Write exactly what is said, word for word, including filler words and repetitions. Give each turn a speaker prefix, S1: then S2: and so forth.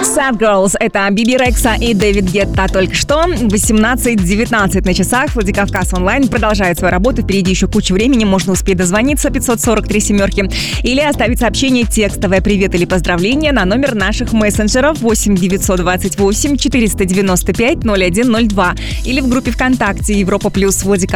S1: Sad Girls — это Биби Рекса и Дэвид Гетта только что. восемнадцать девятнадцать на часах. Владикавказ онлайн продолжает свою работу. Впереди еще куча времени. Можно успеть дозвониться пятьсот сорок три семерки или оставить сообщение текстовое «Привет» или «Поздравление» на номер наших мессенджеров восемь девятьсот двадцать восемь четыреста девяносто пять ноль один ноль два или в группе ВКонтакте Европа Плюс Владикавказ.